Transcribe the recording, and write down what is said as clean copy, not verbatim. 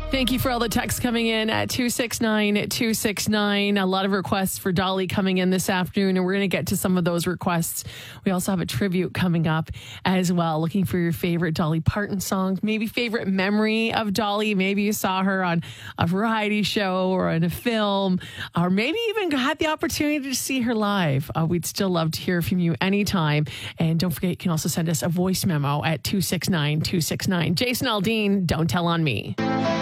Thank you for all the texts coming in at 269-269. A lot of requests for Dolly coming in this afternoon, and we're going to get to some of those requests. We also have a tribute coming up as well, looking for your favorite Dolly Parton songs, maybe favorite memory of Dolly. Maybe you saw her on a variety show or in a film, or maybe even had the opportunity to see her live. We'd still love to hear from you anytime. And don't forget, you can also send us a voice memo at 269-269. Jason Aldean, Don't Tell on Me.